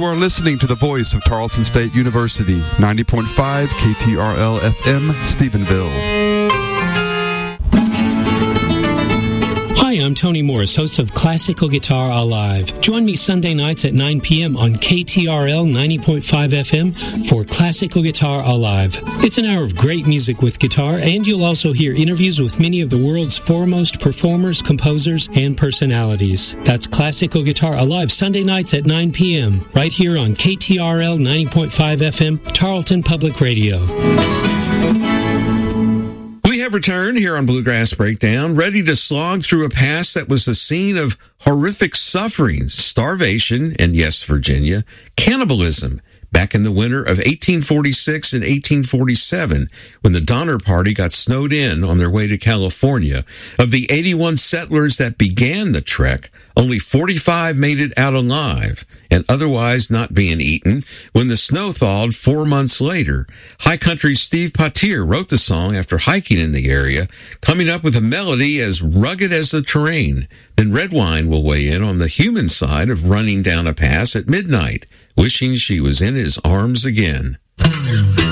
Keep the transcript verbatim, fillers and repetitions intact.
You are listening to the voice of Tarleton State University, ninety point five K T R L F M, Stephenville. Hi, I'm Tony Morris, host of Classical Guitar Alive. Join me Sunday nights at nine p.m. on K T R L ninety point five F M for Classical Guitar Alive. It's an hour of great music with guitar, and you'll also hear interviews with many of the world's foremost performers, composers, and personalities. That's Classical Guitar Alive, Sunday nights at nine p.m. right here on K T R L ninety point five F M, Tarleton Public Radio. Have returned here on Bluegrass Breakdown, ready to slog through a past that was the scene of horrific suffering, starvation, and yes, Virginia, cannibalism, back in the winter of eighteen forty-six and eighteen forty-seven, when the Donner Party got snowed in on their way to California. Of the eighty-one settlers that began the trek, only forty-five made it out alive, and otherwise not being eaten when the snow thawed four months later. High Country's Steve Poitier wrote the song after hiking in the area, coming up with a melody as rugged as the terrain. Then Redwine will weigh in on the human side of running down a pass at midnight, wishing she was in his arms again.